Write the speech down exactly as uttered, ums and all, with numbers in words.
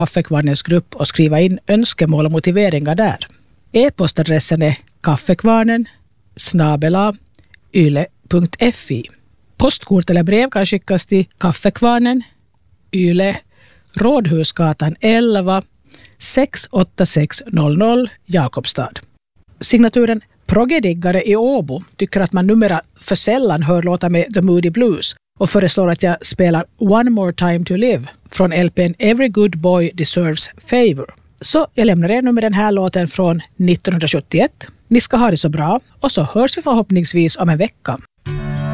Kaffekvarnens grupp och skriva in önskemål och motiveringar där. E-postadressen är kaffekvarnen snabel-a yle punkt fi. Postkort eller brev kan skickas till Kaffekvarnen, Yle, Rådhusgatan elva, sex åtta sex noll noll, Jakobstad. Signaturen Proggediggare i Åbo tycker att man numera för sällan hör låta med The Moody Blues och föreslår att jag spelar One More Time to Live från L P:n Every Good Boy Deserves Favor. Så jag lämnar er nu med den här låten från nittonhundrasjuttioett. Ni ska ha det så bra och så hörs vi förhoppningsvis om en vecka.